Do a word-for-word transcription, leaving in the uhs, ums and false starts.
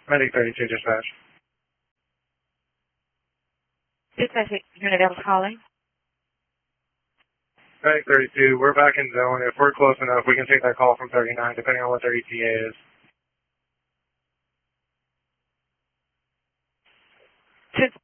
Medic thirty-two dispatch. Dispatch unit L calling. Medic thirty-two, we're back in zone. If we're close enough, we can take that call from thirty-nine, depending on what their E T A is. Just